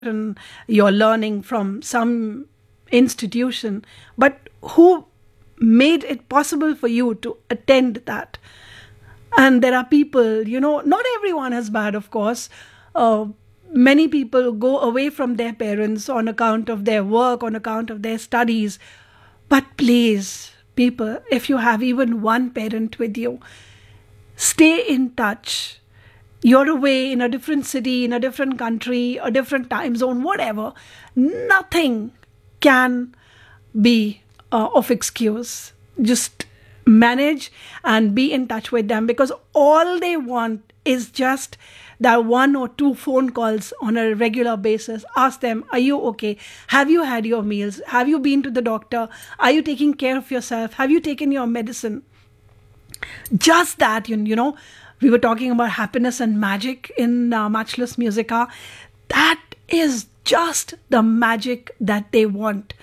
and you're learning from some institution, but who made it possible for you to attend that? And there are people, not everyone is bad, of course. Many people go away from their parents on account of their work, on account of their studies. But please, people, if you have even one parent with you, stay in touch. You're away in a different city, in a different country, a different time zone, whatever. Nothing can be of excuse. Just manage and be in touch with them, because all they want is just that one or two phone calls on a regular basis. Ask them, are you okay? Have you had your meals? Have you been to the doctor? Are you taking care of yourself? Have you taken your medicine? Just that, we were talking about happiness and magic in Matchless Musica. That is just the magic that they want.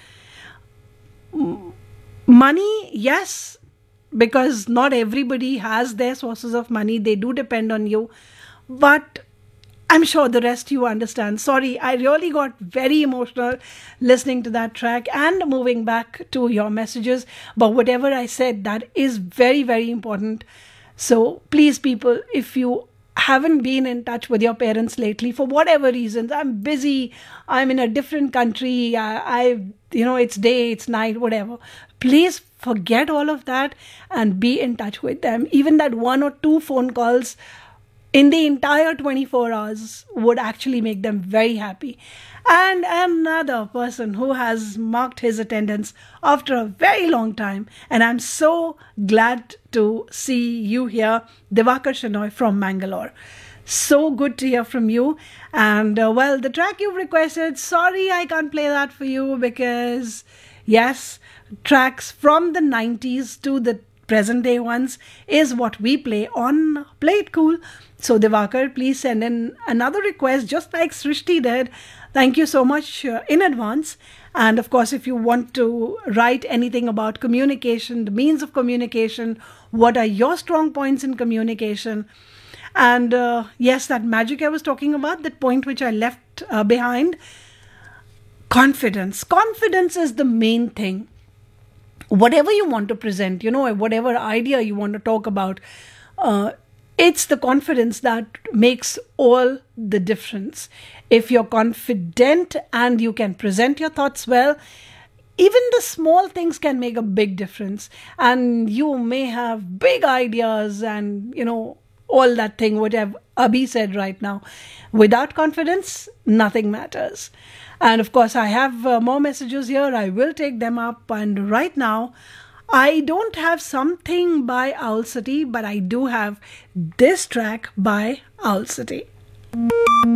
Money, yes, because not everybody has their sources of money. They do depend on you. But I'm sure the rest you understand. Sorry, I really got very emotional listening to that track and moving back to your messages. But whatever I said, that is very, very important. So please, people, if you haven't been in touch with your parents lately, for whatever reasons, I'm busy, I'm in a different country, it's day, it's night, whatever. Please forget all of that and be in touch with them. Even that one or two phone calls in the entire 24 hours would actually make them very happy. And another person who has marked his attendance after a very long time, and I'm so glad to see you here, Divakar Shenoy from Mangalore. So good to hear from you. And the track you've requested, sorry I can't play that for you, because yes, tracks from the 90s to the present day ones is what we play on Play It Cool. So Divakar, please send in another request just like Srishti did. Thank you so much in advance. And of course, if you want to write anything about communication, the means of communication, what are your strong points in communication? And yes, that magic I was talking about, that point which I left behind, confidence. Confidence is the main thing. Whatever you want to present, whatever idea you want to talk about, it's the confidence that makes all the difference. If you're confident and you can present your thoughts well, even the small things can make a big difference. And you may have big ideas and, all that thing, whatever Abhi said right now. Without confidence, nothing matters. And of course, I have more messages here. I will take them up. And right now, I don't have something by Owl City, but I do have this track by Owl City.